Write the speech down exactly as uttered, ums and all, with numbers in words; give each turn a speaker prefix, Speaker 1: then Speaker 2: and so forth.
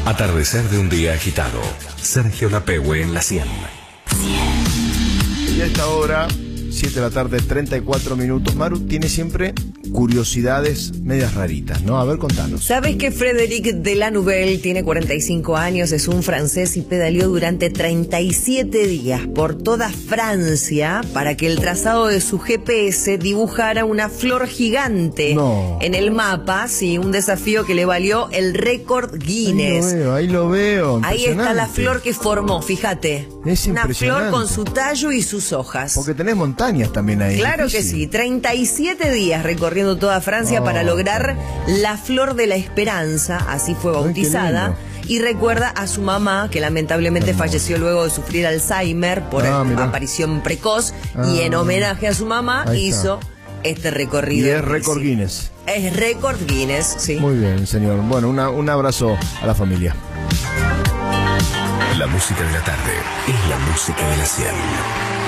Speaker 1: Atardecer de un día agitado. Sergio Lapehue en la cien.
Speaker 2: Y a esta hora, siete de la tarde, treinta y cuatro minutos. Maru tiene siempre curiosidades medias raritas, ¿no? A ver, contanos.
Speaker 3: ¿Sabes que Frédéric Delanouvelle tiene cuarenta y cinco años, es un francés y pedaleó durante treinta y siete días por toda Francia para que el trazado de su G P S dibujara una flor gigante
Speaker 2: No.
Speaker 3: en el mapa? Sí, un desafío que le valió el récord Guinness.
Speaker 2: Ahí lo veo, ahí lo veo.
Speaker 3: Ahí está la
Speaker 2: Impresionante.
Speaker 3: flor que formó, fíjate.
Speaker 2: Es
Speaker 3: una
Speaker 2: impresionante.
Speaker 3: flor con su tallo y sus hojas.
Speaker 2: Porque tenés montañas también ahí.
Speaker 3: Claro que
Speaker 2: difícil.
Speaker 3: sí, treinta y siete días recorriendo toda Francia
Speaker 2: Oh.
Speaker 3: para lograr la flor de la esperanza, así fue bautizada, y recuerda a su mamá, que lamentablemente
Speaker 2: Hermoso.
Speaker 3: falleció luego de sufrir Alzheimer por
Speaker 2: Ah, mirá.
Speaker 3: aparición precoz,
Speaker 2: Ah.
Speaker 3: y en homenaje a su mamá
Speaker 2: Ahí está.
Speaker 3: hizo este recorrido.
Speaker 2: Y es récord Guinness.
Speaker 3: Es récord Guinness, sí.
Speaker 2: Muy bien, señor. Bueno, una, un abrazo a la familia.
Speaker 1: La música de la tarde es la música de la cien.